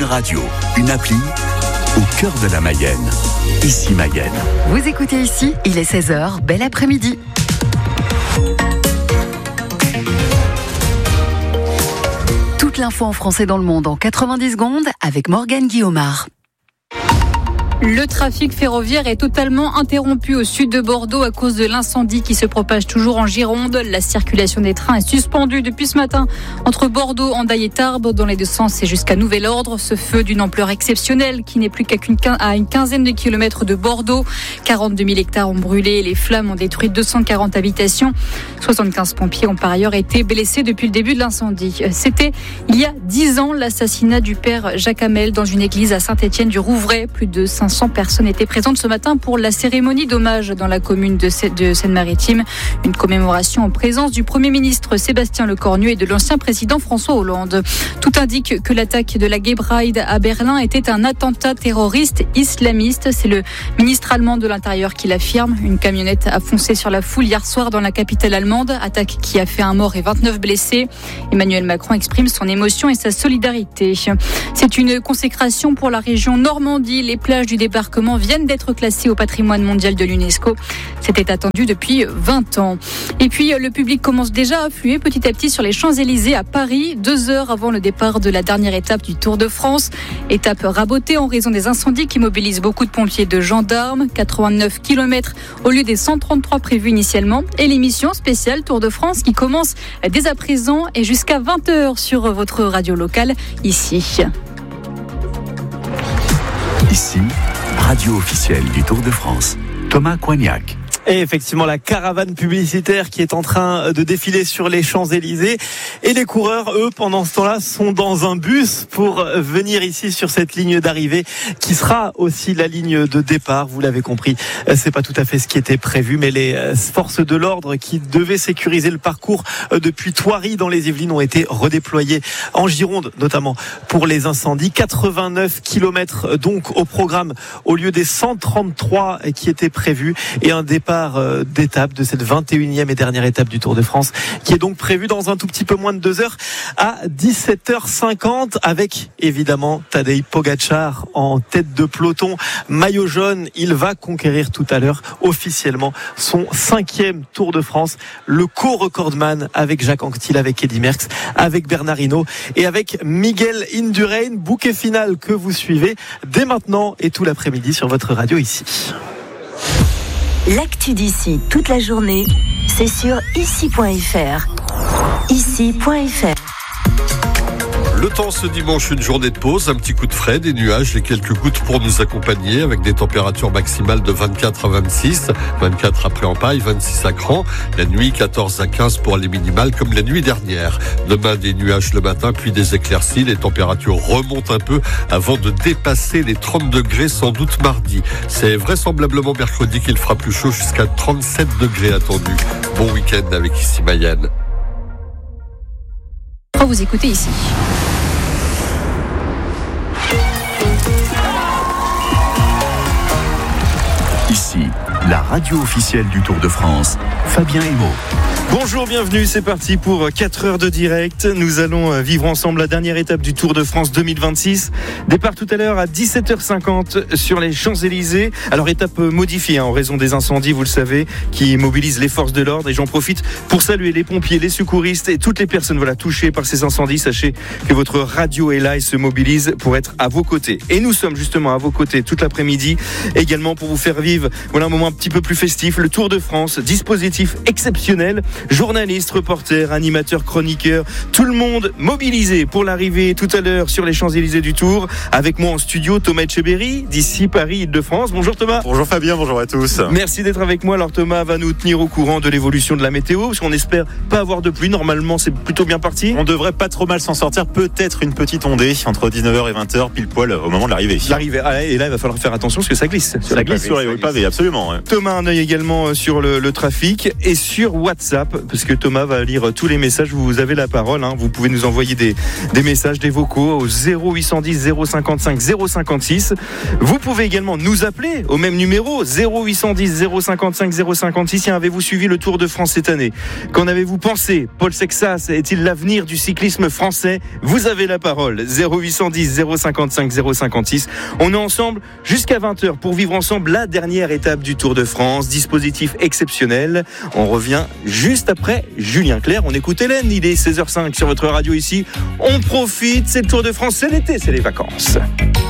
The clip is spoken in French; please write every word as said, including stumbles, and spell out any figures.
radio, une appli au cœur de la Mayenne. Ici Mayenne. Vous écoutez Ici, il est seize heures, bel après-midi. Toute l'info en français dans le monde en quatre-vingt-dix secondes avec Morgane Guillaumard. Le trafic ferroviaire est totalement interrompu au sud de Bordeaux à cause de l'incendie qui se propage toujours en Gironde. La circulation des trains est suspendue depuis ce matin entre Bordeaux, Hendaye et Tarbes dans les deux sens et jusqu'à nouvel ordre. Ce feu d'une ampleur exceptionnelle qui n'est plus qu'à une quinzaine de kilomètres de Bordeaux. quarante-deux mille hectares ont brûlé et les flammes ont détruit deux cent quarante habitations. soixante-quinze pompiers ont par ailleurs été blessés depuis le début de l'incendie. C'était il y a dix ans l'assassinat du père Jacques Hamel dans une église à Saint-Étienne-du-Rouvray. Plus de cinq cents personnes étaient présentes ce matin pour la cérémonie d'hommage dans la commune de Seine-Maritime. Une commémoration en présence du Premier ministre Sébastien Lecornu et de l'ancien président François Hollande. Tout indique que l'attaque de la Gay Pride à Berlin était un attentat terroriste islamiste. C'est le ministre allemand de l'Intérieur qui l'affirme. Une camionnette a foncé sur la foule hier soir dans la capitale allemande. Attaque qui a fait un mort et vingt-neuf blessés. Emmanuel Macron exprime son émotion et sa solidarité. C'est une consécration pour la région Normandie. Les plages du débarquement viennent d'être classées au patrimoine mondial de l'UNESCO. C'était attendu depuis vingt ans. Et puis, le public commence déjà à affluer petit à petit sur les Champs-Élysées à Paris, deux heures avant le départ de la dernière étape du Tour de France. Étape rabotée en raison des incendies qui mobilisent beaucoup de pompiers et de gendarmes. quatre-vingt-neuf kilomètres au lieu des cent trente-trois prévus initialement. Et l'émission spéciale Tour de France qui commence dès à présent et jusqu'à vingt heures sur votre radio locale, ici. Ici, radio officielle du Tour de France. Thomas Coignac. Et effectivement, la caravane publicitaire qui est en train de défiler sur les Champs-Élysées. Et les coureurs, eux, pendant ce temps-là, sont dans un bus pour venir ici sur cette ligne d'arrivée qui sera aussi la ligne de départ. Vous l'avez compris, c'est pas tout à fait ce qui était prévu, mais les forces de l'ordre qui devaient sécuriser le parcours depuis Thoiry dans les Yvelines ont été redéployées en Gironde, notamment pour les incendies. quatre-vingt-neuf kilomètres donc au programme au lieu des cent trente-trois qui étaient prévus et un départ d'étape de cette vingt et unième et dernière étape du Tour de France qui est donc prévue dans un tout petit peu moins de deux heures à dix-sept heures cinquante avec évidemment Tadej Pogačar en tête de peloton, maillot jaune. Il va conquérir tout à l'heure officiellement son cinquième Tour de France, le co-recordman avec Jacques Anquetil, avec Eddy Merckx, avec Bernard Hinault et avec Miguel Indurain. Bouquet final que vous suivez dès maintenant et tout l'après-midi sur votre radio ici. L'actu d'ici toute la journée, c'est sur ici point f r. ici point f r. Le temps ce dimanche, une journée de pause, un petit coup de frais, des nuages et quelques gouttes pour nous accompagner avec des températures maximales de vingt-quatre à vingt-six, vingt-quatre à Pré-en-Paille, vingt-six à Cran, la nuit quatorze à quinze pour les minimales comme la nuit dernière. Demain des nuages le matin puis des éclaircies, les températures remontent un peu avant de dépasser les trente degrés sans doute mardi. C'est vraisemblablement mercredi qu'il fera plus chaud jusqu'à trente-sept degrés attendus. Bon week-end avec Ici Mayenne. Vous écoutez Ici. Ici, la radio officielle du Tour de France. Fabien Hémaud. Bonjour, bienvenue, c'est parti pour quatre heures de direct. Nous allons vivre ensemble la dernière étape du Tour de France deux mille vingt-six. Départ tout à l'heure à dix-sept heures cinquante sur les Champs-Élysées. Alors étape modifiée hein, en raison des incendies, vous le savez, qui mobilisent les forces de l'ordre. Et j'en profite pour saluer les pompiers, les secouristes et toutes les personnes voilà, touchées par ces incendies. Sachez que votre radio est là et se mobilise pour être à vos côtés. Et nous sommes justement à vos côtés toute l'après-midi, également pour vous faire vivre voilà, un moment un petit peu plus festif. Le Tour de France, dispositif exceptionnel. Journalistes, reporters, animateurs, chroniqueurs, tout le monde mobilisé pour l'arrivée tout à l'heure sur les Champs-Élysées du Tour. Avec moi en studio, Thomas Etcheberry, d'ici Paris, Île-de-France. Bonjour Thomas. Bonjour Fabien, bonjour à tous. Merci d'être avec moi. Alors Thomas va nous tenir au courant de l'évolution de la météo, parce qu'on espère pas avoir de pluie. Normalement, c'est plutôt bien parti. On devrait pas trop mal s'en sortir. Peut-être une petite ondée entre dix-neuf heures et vingt heures, pile poil au moment de l'arrivée. L'arrivée. Ah, et là, il va falloir faire attention parce que ça glisse. Ça glisse sur les pavés, absolument. Ouais. Thomas, un œil également sur le, le trafic et sur WhatsApp. WhatsApp, parce que Thomas va lire tous les messages. Vous avez la parole, hein. Vous pouvez nous envoyer des, des messages, des vocaux au zéro huit cent dix zéro cinquante-cinq zéro cinquante-six. Vous pouvez également nous appeler au même numéro zéro huit cent dix zéro cinquante-cinq zéro cinquante-six. Tiens, avez-vous suivi le Tour de France cette année? Qu'en avez-vous pensé? Paul Sexas est-il l'avenir du cyclisme français? Vous avez la parole, zéro huit cent dix zéro cinquante-cinq zéro cinquante-six. On est ensemble jusqu'à vingt heures pour vivre ensemble la dernière étape du Tour de France. Dispositif exceptionnel. On revient juste après Julien Clerc. On écoute Hélène, il est seize heures cinq sur votre radio ici. On profite, c'est le Tour de France, c'est l'été, c'est les vacances.